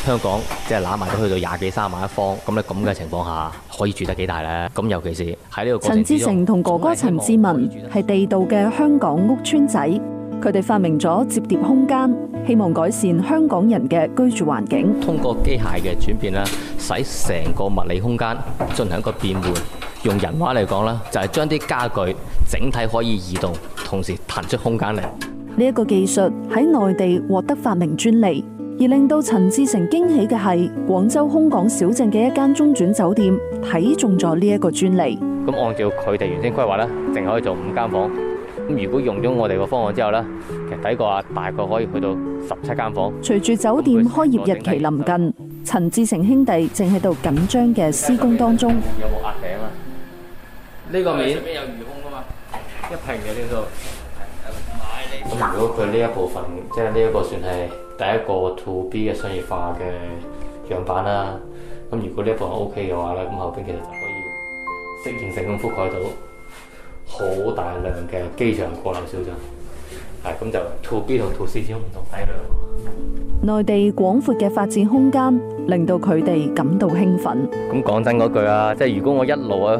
香港即係攬埋都去到20幾30萬一方，咁咧咁嘅情況下，可以住得幾大咧？咁尤其是喺呢個過程之中， 陳志成同哥哥陳志文係地道嘅香港屋邨仔，佢哋發明咗摺疊空間，希望改善香港人嘅居住環境。 通過機械嘅轉變啦，使成個物理空間進行一個變換。用人話嚟講啦，就係將啲家具整體可以移動，同時騰出空間嚟。 呢一個技術喺內地獲得發明專利，而令到陳志成驚喜嘅係，廣州空港小鎮嘅一間中轉酒店睇中咗呢一個專利。 咁按照佢哋原先規劃咧，淨可以做5間房。咁如果用咗我哋個方案之後咧，其實第一個大概可以去到17間房。 隨住酒店開業日期臨近，陳志成兄弟正喺度緊張嘅施工當中。 有冇壓頂啊？呢個面上邊有魚空噶嘛，1平嘅呢度。咁如果佢呢一部分，即係呢一個算係第一個 To B 嘅商業化嘅樣板啦。咁如果呢一部分 OK 嘅話咧，咁後邊其實就可以適應性咁覆蓋到好大量嘅機場過流小鎮。係咁就 To B 同 To C 之中唔同體量。 內地廣闊嘅發展空間令到佢哋感到興奮。 咁講真嗰句啊，即係如果我一路